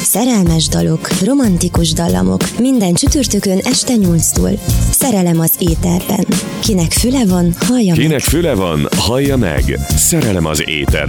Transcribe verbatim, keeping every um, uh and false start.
Szerelmes dalok, romantikus dallamok, minden csütörtökön este nyolctól. Szerelem az éterben. Kinek füle van, hallja meg. Kinek füle van, hallja meg. Szerelem az éterben.